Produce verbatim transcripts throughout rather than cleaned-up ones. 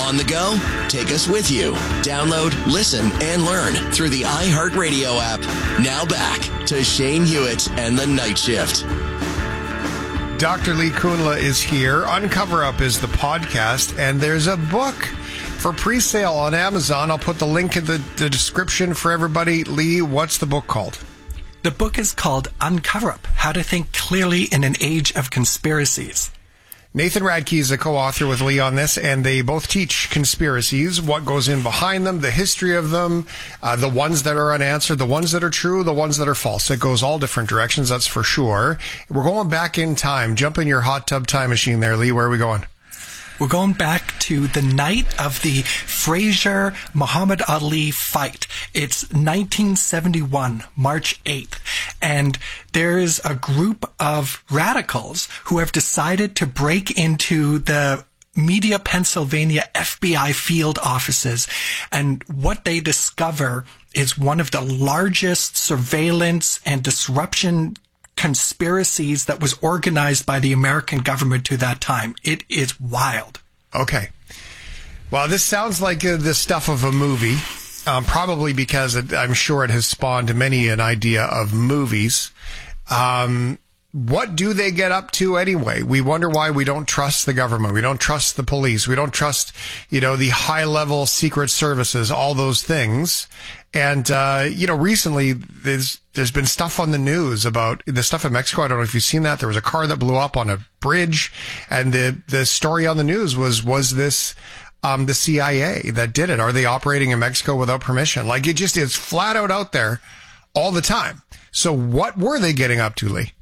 On the go? Take us with you. Download, listen, and learn through the iHeartRadio app. Now back to Shane Hewitt and the Night Shift. Doctor Lee Kunla is here. Uncover Up is the podcast, and there's a book for pre-sale on Amazon. I'll put the link in the, the description for everybody. Lee, what's the book called? The book is called Uncover Up, How to Think Clearly in an Age of Conspiracies. Nathan Radke is a co-author with Lee on this, and they both teach conspiracies, what goes in behind them, the history of them, uh, the ones that are unanswered, the ones that are true, the ones that are false. It goes all different directions, that's for sure. We're going back in time. Jump in your hot tub time machine there, Lee. Where are we going? We're going back to the night of the Frazier-Muhammad Ali fight. It's nineteen seventy-one, March eighth. And there is a group of radicals who have decided to break into the Media, Pennsylvania F B I field offices. And what they discover is one of the largest surveillance and disruption conspiracies that was organized by the American government to that time. It is wild. Okay. Well, this sounds like uh, the stuff of a movie, um, probably because it, I'm sure it has spawned many an idea of movies. Um, what do they get up to anyway? We wonder why we don't trust the government. We don't trust the police. We don't trust, you know, the high-level secret services, all those things. And, uh, you know, recently there's, there's been stuff on the news about the stuff in Mexico. I don't know if you've seen that. There was a car that blew up on a bridge, and the, the story on the news was, was this, um, the C I A that did it? Are they operating in Mexico without permission? Like, it just is flat out out there all the time. So what were they getting up to, Lee?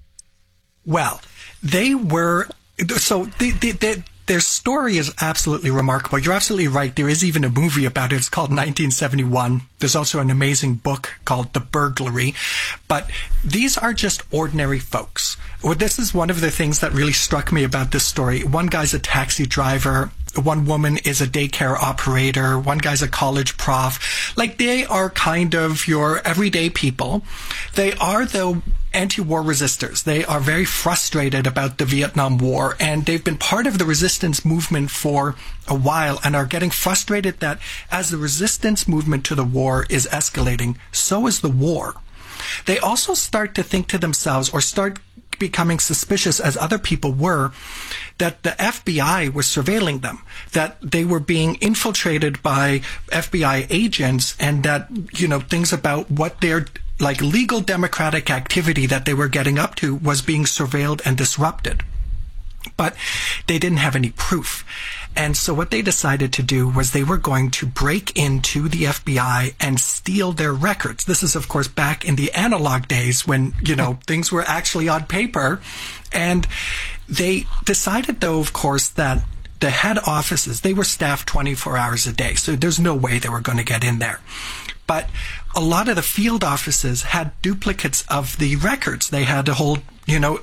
Well, they were, so the, the, the their story is absolutely remarkable. You're absolutely right. There is even a movie about it. It's called nineteen seventy-one. There's also an amazing book called The Burglary. But these are just ordinary folks. Well, this is one of the things that really struck me about this story. One guy's a taxi driver. One woman is a daycare operator. One guy's a college prof. Like, they are kind of your everyday people. They are, though, anti-war resistors. They are very frustrated about the Vietnam War, and they've been part of the resistance movement for a while and are getting frustrated that as the resistance movement to the war is escalating, so is the war. They also start to think to themselves, or start becoming suspicious, as other people were, that the F B I was surveilling them, that they were being infiltrated by F B I agents, and that, you know, things about what their like legal democratic activity that they were getting up to was being surveilled and disrupted. But they didn't have any proof. And so what they decided to do was they were going to break into the F B I and steal their records. This is, of course, back in the analog days when, you know, things were actually on paper. And they decided, though, of course, that the head offices, they were staffed twenty-four hours a day. So there's no way they were going to get in there. But a lot of the field offices had duplicates of the records. They had a whole, you know,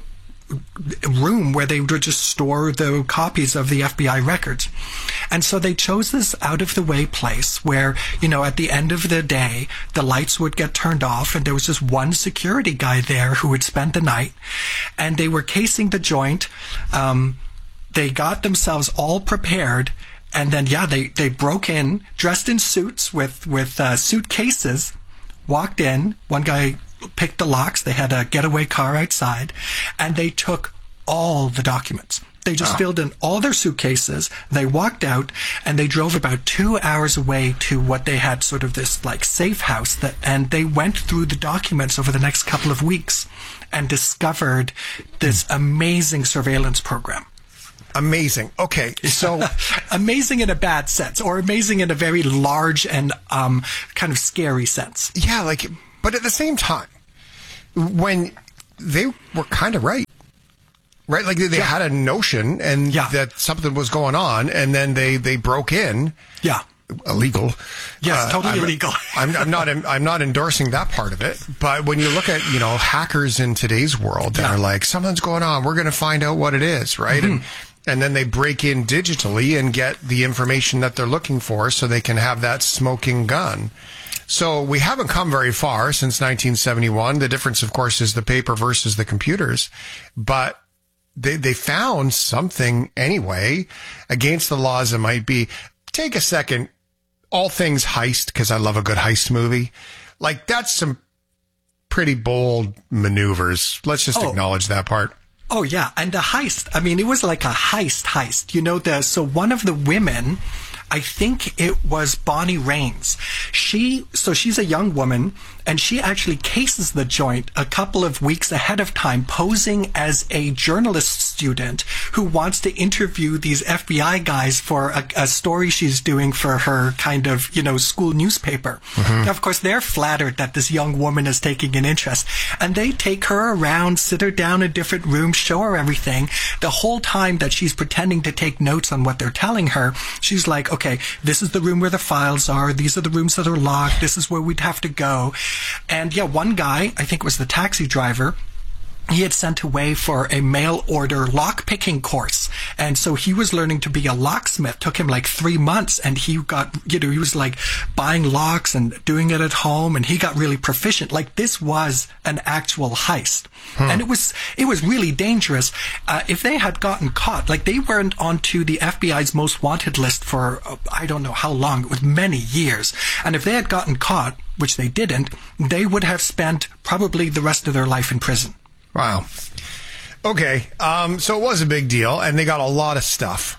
room where they would just store the copies of the F B I records. And so they chose this out-of-the-way place where, you know, at the end of the day, the lights would get turned off, and there was just one security guy there who would spend the night, and they were casing the joint. Um, they got themselves all prepared, and then, yeah, they, they broke in, dressed in suits with, with uh, suitcases, walked in. One guy picked the locks. They had a getaway car outside, and they took all the documents. They just oh. filled in all their suitcases. They walked out, and they drove about two hours away to what they had sort of this like safe house that, and they went through the documents over the next couple of weeks and discovered this amazing surveillance program. Amazing. Okay, so amazing in a bad sense, or amazing in a very large and um, kind of scary sense. Yeah, like, but at the same time, when they were kind of right, right? Like they, they yeah. had a notion and yeah. that something was going on, and then they, they broke in. Yeah. Illegal. Yes, uh, totally I'm, illegal. I'm, I'm not. I'm not endorsing that part of it. But when you look at, you know, hackers in today's world that yeah. are like, something's going on, we're going to find out what it is, right? Mm-hmm. And and then they break in digitally and get the information that they're looking for, so they can have that smoking gun. So we haven't come very far since nineteen seventy-one. The difference, of course, is the paper versus the computers. But they they found something anyway, against the laws it might be. take a second. All things heist, because I love a good heist movie. Like, that's some pretty bold maneuvers. Let's just oh. acknowledge that part. Oh, yeah. And the heist, I mean, it was like a heist heist. You know, the so one of the women, I think it was Bonnie Raines. She, so she's a young woman, and she actually cases the joint a couple of weeks ahead of time, posing as a journalist student who wants to interview these F B I guys for a, a story she's doing for her kind of, you know, school newspaper. Mm-hmm. Of course, they're flattered that this young woman is taking an interest, and they take her around, sit her down in different rooms, show her everything. The whole time that she's pretending to take notes on what they're telling her, she's like, okay, this is the room where the files are. These are the rooms that are locked. This is where we'd have to go. And yeah, one guy, I think it was the taxi driver, he had sent away for a mail order lock picking course. And so he was learning to be a locksmith. Took him like three months and he got, you know, he was like buying locks and doing it at home, and he got really proficient. Like, this was an actual heist. Hmm. And it was, it was really dangerous. Uh, if they had gotten caught, like, they weren't onto the F B I's most wanted list for, uh, I don't know how long, it was many years. And if they had gotten caught, which they didn't, they would have spent probably the rest of their life in prison. Wow. Okay. Um, so it was a big deal, and they got a lot of stuff.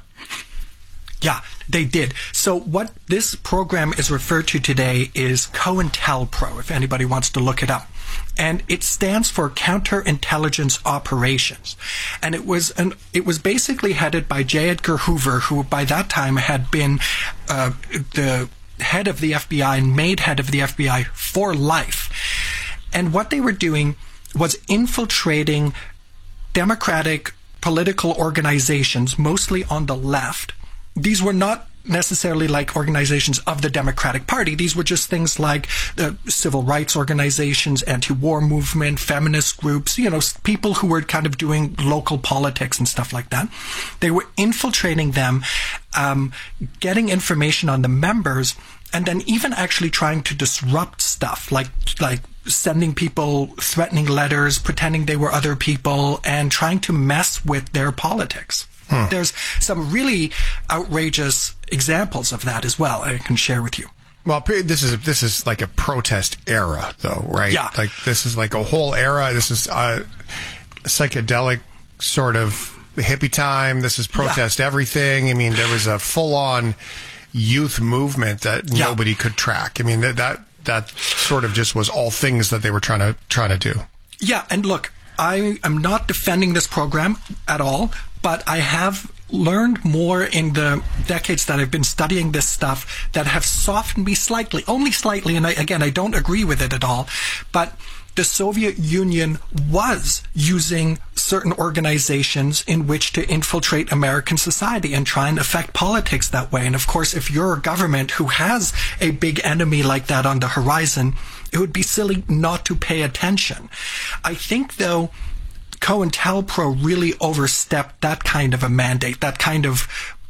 Yeah, they did. So what this program is referred to today is COINTELPRO, if anybody wants to look it up. And it stands for Counterintelligence Operations. And it was an, it was basically headed by J. Edgar Hoover, who by that time had been uh, the head of the F B I and made head of the F B I for life. And what they were doing was infiltrating democratic political organizations, mostly on the left. These were not necessarily like organizations of the Democratic Party. These were just things like the civil rights organizations, anti-war movement, feminist groups, you know, people who were kind of doing local politics and stuff like that. They were infiltrating them, um, getting information on the members, and then even actually trying to disrupt stuff, like like sending people threatening letters, pretending they were other people, and trying to mess with their politics. Hmm. There's some really outrageous examples of that as well I can share with you. Well, this is this is like a protest era, though, right? Yeah. Like, this is like a whole era. This is a psychedelic sort of hippie time. This is protest yeah. everything. I mean, there was a full-on youth movement that yeah. nobody could track. I mean, that, that that sort of just was all things that they were trying to trying to do. Yeah, and look, I am not defending this program at all, but I have learned more in the decades that I've been studying this stuff that have softened me slightly, only slightly, and I, again, I don't agree with it at all, but the Soviet Union was using certain organizations in which to infiltrate American society and try and affect politics that way. And of course, if you're a government who has a big enemy like that on the horizon, it would be silly not to pay attention. I think, though, COINTELPRO really overstepped that kind of a mandate, that kind of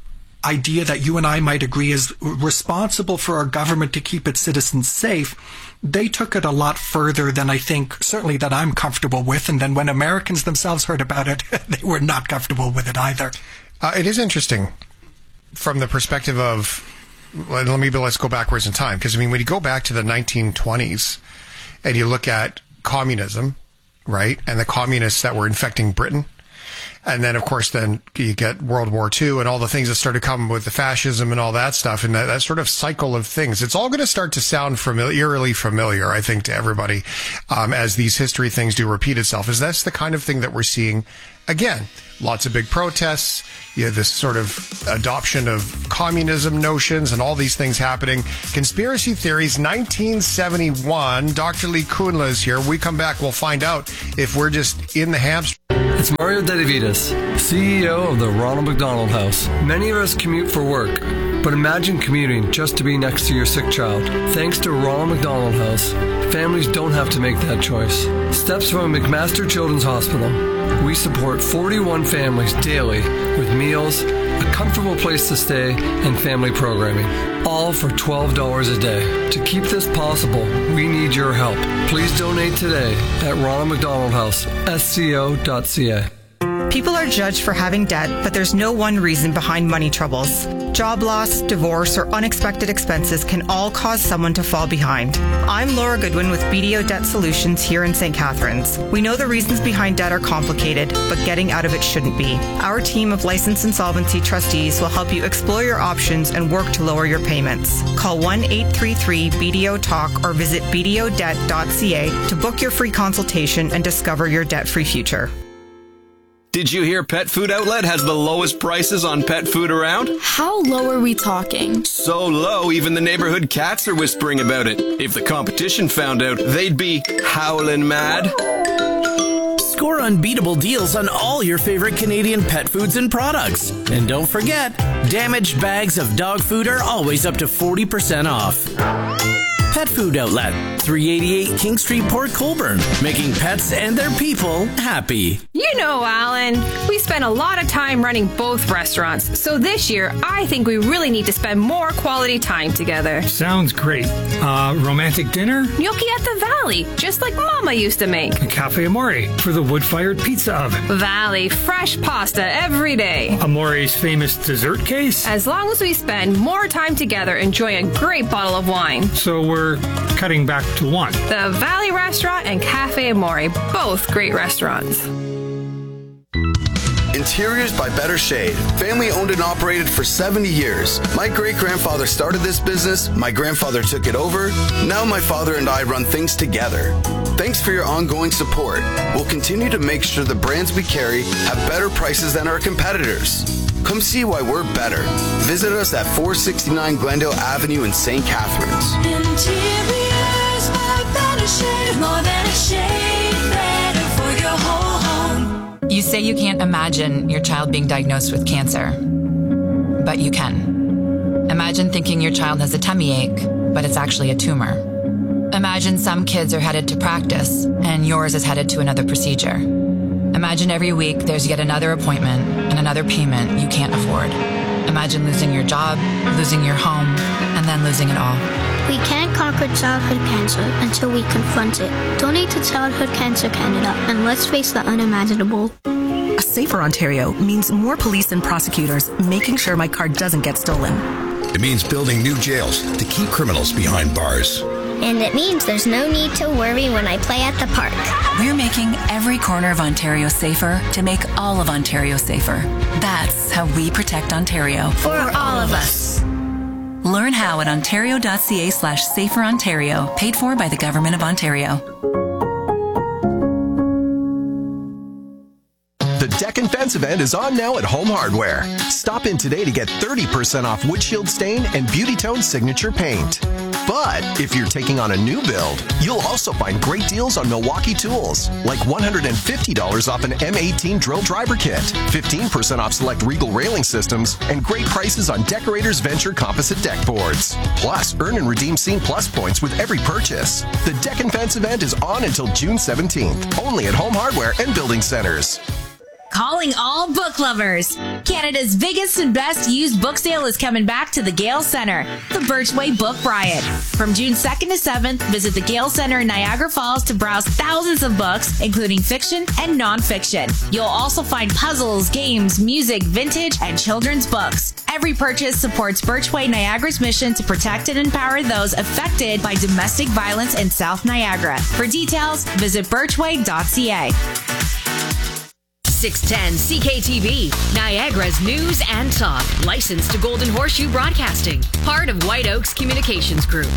idea that you and I might agree is responsible for our government to keep its citizens safe. They took it a lot further than I think, certainly that I'm comfortable with. And then when Americans themselves heard about it, they were not comfortable with it either. Uh, it is interesting from the perspective of, well, maybe let's go backwards in time. Because, I mean, when you go back to the nineteen twenties and you look at communism, right, and the communists that were infecting Britain, and then, of course, then you get World War Two and all the things that started coming with the fascism and all that stuff, and that, that sort of cycle of things. It's all going to start to sound familiar, eerily familiar, I think, to everybody, um, as these history things do repeat itself. Is that's the kind of thing that we're seeing again? Lots of big protests, you know, this sort of adoption of communism notions and all these things happening. Conspiracy theories, nineteen seventy-one. Doctor Lee Kunla is here. We come back, we'll find out if we're just in the hamster. It's Mario Dedivitas, C E O of the Ronald McDonald House. Many of us commute for work, but imagine commuting just to be next to your sick child. Thanks to Ronald McDonald House, families don't have to make that choice. Steps from McMaster Children's Hospital. We support forty-one families daily with meals, a comfortable place to stay, and family programming. All for twelve dollars a day. To keep this possible, we need your help. Please donate today at Ronald McDonald House, S C O dot C A. People are judged for having debt, but there's no one reason behind money troubles. Job loss, divorce, or unexpected expenses can all cause someone to fall behind. I'm Laura Goodwin with B D O Debt Solutions here in Saint Catharines. We know the reasons behind debt are complicated, but getting out of it shouldn't be. Our team of licensed insolvency trustees will help you explore your options and work to lower your payments. Call one eight three three B D O talk or visit b d o debt dot c a to book your free consultation and discover your debt-free future. Did you hear Pet Food Outlet has the lowest prices on pet food around? How low are we talking? So low, even the neighborhood cats are whispering about it. If the competition found out, they'd be howling mad. Score unbeatable deals on all your favorite Canadian pet foods and products. And don't forget, damaged bags of dog food are always up to forty percent off. Pet Food Outlet, three eighty-eight King Street, Port Colborne, making pets and their people happy. You know, Alan, we spent a lot of time running both restaurants, so this year I think we really need to spend more quality time together. Sounds great. Uh, romantic dinner? Gnocchi at the Valley, just like Mama used to make. A Cafe Amore for the wood-fired pizza oven. Valley, fresh pasta every day. Amore's famous dessert case? As long as we spend more time together enjoying a great bottle of wine. So we're cutting back to one. The Valley Restaurant and Cafe Amore, both great restaurants. Interiors by Better Shade. Family owned and operated for seventy years. My great-grandfather started this business, my grandfather took it over, now my father and I run things together. Thanks for your ongoing support. We'll continue to make sure the brands we carry have better prices than our competitors. Come see why we're better. Visit us at four sixty-nine Glendale Avenue in Saint Catharines. Interiors by Better Shade. More than a shade, better for your whole home. You say you can't imagine your child being diagnosed with cancer, but you can. Imagine thinking your child has a tummy ache, but it's actually a tumor. Imagine some kids are headed to practice, and yours is headed to another procedure. Imagine every week there's yet another appointment and another payment you can't afford. Imagine losing your job, losing your home, and then losing it all. We can't conquer childhood cancer until we confront it. Donate to Childhood Cancer Canada, and let's face the unimaginable. A safer Ontario means more police and prosecutors making sure my car doesn't get stolen. It means building new jails to keep criminals behind bars. And it means there's no need to worry when I play at the park. We're making every corner of Ontario safer to make all of Ontario safer. That's how we protect Ontario. For, For all, all of us. Learn how at ontario.ca slash safer Ontario. Paid for by the Government of Ontario. The Deck and Fence event is on now at Home Hardware. Stop in today to get thirty percent off windshield stain and Beauty Tone signature paint. But if you're taking on a new build, you'll also find great deals on Milwaukee tools, like one hundred fifty dollars off an M eighteen drill driver kit, fifteen percent off select Regal railing systems, and great prices on Decorators Venture composite deck boards. Plus, earn and redeem Scene Plus points with every purchase. The Deck and Fence event is on until June seventeenth, only at Home Hardware and Building Centers. Calling all book lovers. Canada's biggest and best used book sale is coming back to the Gale Centre, the Birchway Book Riot. From June second to seventh, visit the Gale Centre in Niagara Falls to browse thousands of books, including fiction and nonfiction. You'll also find puzzles, games, music, vintage, and children's books. Every purchase supports Birchway Niagara's mission to protect and empower those affected by domestic violence in South Niagara. For details, visit birchway dot c a. six ten C K T V, Niagara's news and talk. Licensed to Golden Horseshoe Broadcasting. Part of White Oaks Communications Group.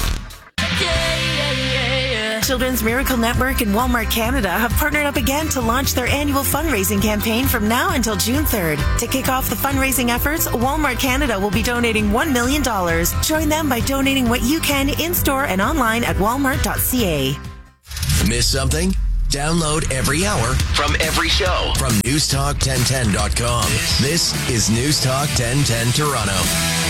Children's Miracle Network and Walmart Canada have partnered up again to launch their annual fundraising campaign from now until June third. To kick off the fundraising efforts, Walmart Canada will be donating one million dollars. Join them by donating what you can in-store and online at walmart dot c a. Miss something? Download every hour from every show from news talk ten ten dot com. This is News Talk ten ten Toronto.